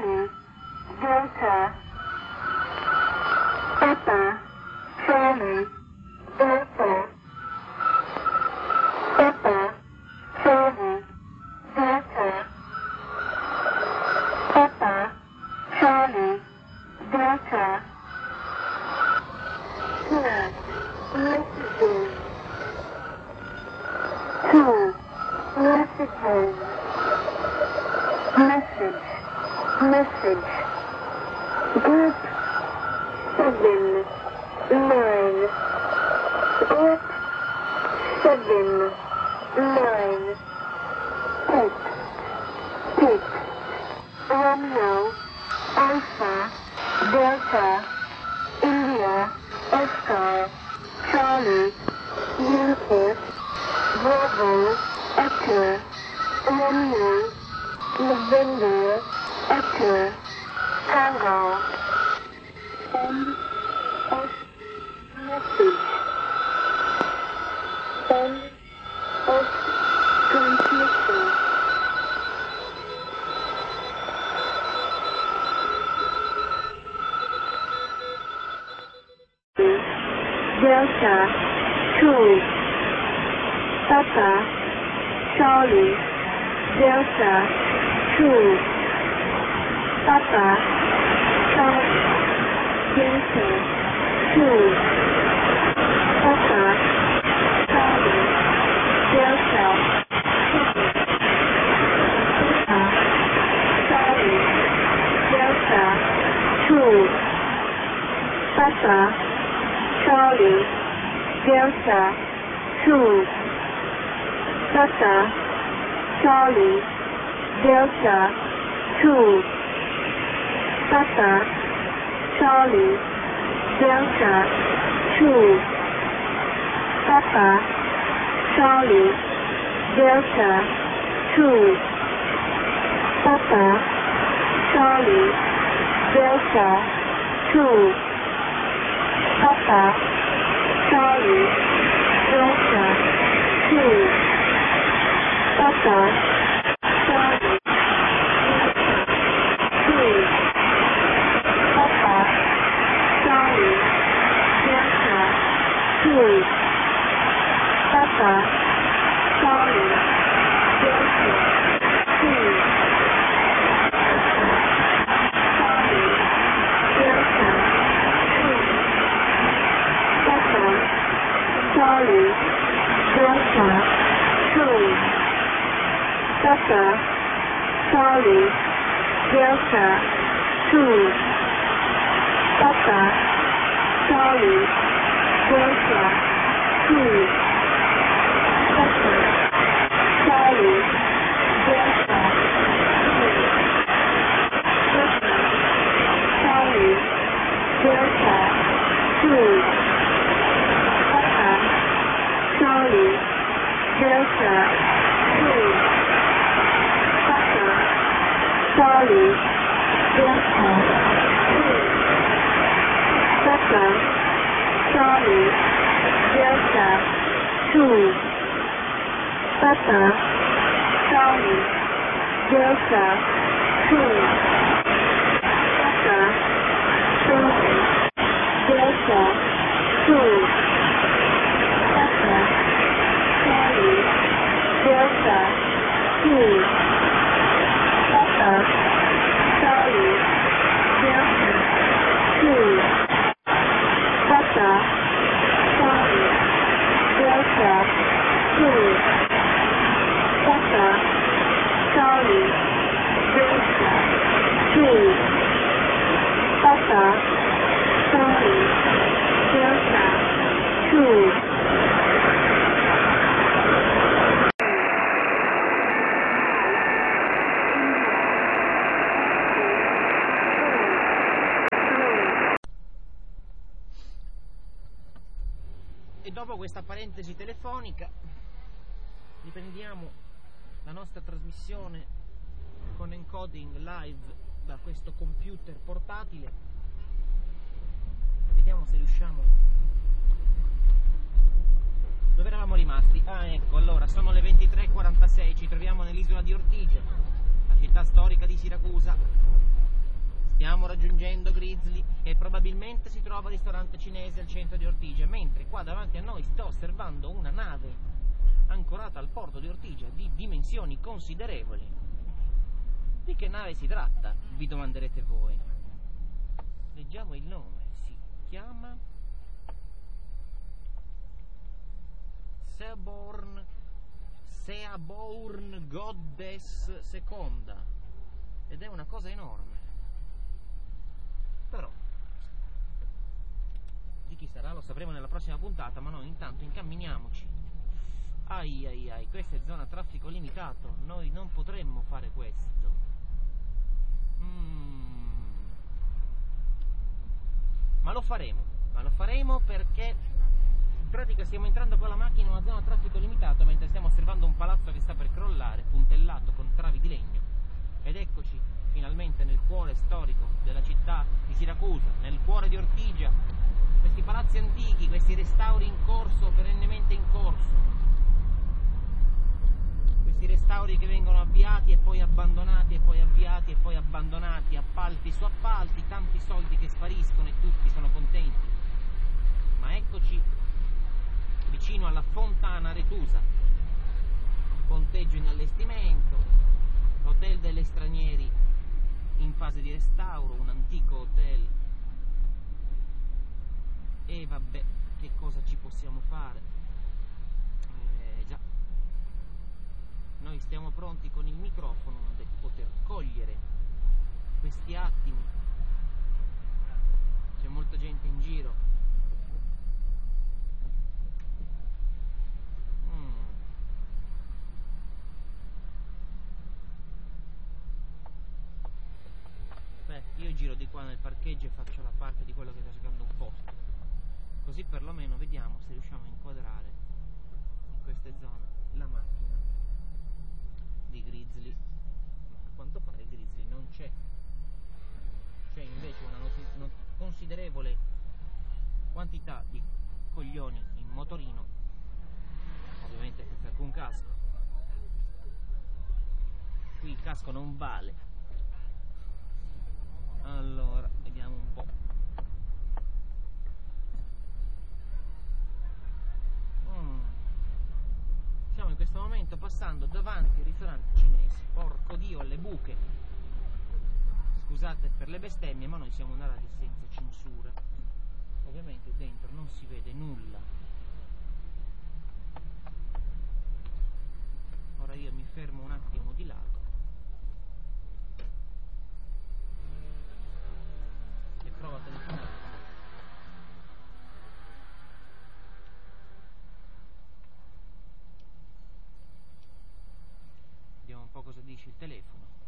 Charlie, Delta, Papa, Charlie, Delta, Papa, Charlie, Delta, Papa, Charlie, Delta. Messages. 2 messages. Message. Group 7 9. Group 7 9. Text. Romeo, Alpha, Delta, India, Oscar, Charlie, Yankee, Bravo, Echo, Romeo, November, Echo, Tango. End of message. End of transmission. Delta 2 Papa Charlie Delta 2 Papa Charlie Delta 2 Papa Charlie Delta 2 Papa Charlie Delta 2 Papa Charlie, Delta, 2, Papa, Charlie, Delta, 2, Papa, Charlie, Delta, 2, Papa, Charlie, Delta, 2, Papa, Charlie, Delta, 2, Papa, Charlie, Delta, 2, Papa, Charlie, Delta, 2, Papa, Charlie, Delta, 2, Papa, Charlie, Delta, 2, Charlie, Delta, 2, Papa, Charlie, Delta, 2, Papa, Charlie, Delta, 2, Papa, Charlie, Delta, 2, Papa, Charlie, Delta, 2, Charlie, Delta, 2, Papa, Charlie, Delta, 2, Papa, Charlie, Delta, 2, Papa, Charlie, Delta, 2, Papa, Charlie, Delta, 2, Papa, Charlie, Delta, 2, Papa, Charlie, Delta, 2, Papa, Charlie, Delta, 2, Papa, Charlie, Delta, 2, Papa, Charlie, Delta, 2. E dopo questa parentesi telefonica riprendiamo la nostra trasmissione con encoding live da questo computer portatile. Vediamo se riusciamo. Dove eravamo rimasti? Ah, ecco, allora sono le 23:46, ci troviamo nell'isola di Ortigia, la città storica di Siracusa. stiamo raggiungendo Grizzly, che probabilmente si trova al ristorante cinese al centro di Ortigia, mentre qua davanti a noi sto osservando una nave ancorata al porto di Ortigia di dimensioni considerevoli. Di che nave si tratta? Vi domanderete voi. Leggiamo il nome. Si chiama Seaborn Goddess Seconda, ed è una cosa enorme. Però di chi sarà lo sapremo nella prossima puntata, ma noi intanto incamminiamoci. Ai ai ai, questa è zona traffico limitato, noi non potremmo fare questo. Ma lo faremo perché in pratica stiamo entrando con la macchina in una zona traffico limitato mentre stiamo osservando un palazzo che sta per crollare, puntellato con travi di legno. Ed eccoci finalmente nel cuore storico della città di Siracusa, nel cuore di Ortigia. Questi palazzi antichi, questi restauri in corso, perennemente in corso. Questi restauri che vengono avviati e poi abbandonati, e poi avviati e poi abbandonati, appalti su appalti, tanti soldi che spariscono e tutti sono contenti. Ma eccoci vicino alla Fontana Aretusa, ponteggio in allestimento, hotel degli stranieri in fase di restauro, un antico hotel. E vabbè, che cosa ci possiamo fare? Già, noi stiamo pronti con il microfono per poter cogliere questi attimi. C'è molta gente in giro. Io giro di qua nel parcheggio e faccio la parte di quello che sta cercando un posto, così perlomeno vediamo se riusciamo a inquadrare in queste zone la macchina di Grizzly. A quanto pare il Grizzly non c'è invece una considerevole quantità di coglioni in motorino, ovviamente senza alcun casco. Qui il casco non vale. Allora, vediamo un po'. Stiamo in questo momento passando davanti al ristorante cinese. Porco Dio, alle buche. Scusate per le bestemmie, ma noi siamo una radio senza censura. Ovviamente dentro non si vede nulla. Ora io mi fermo un attimo di lato e provo a telefonare. Vediamo un po' cosa dice il telefono.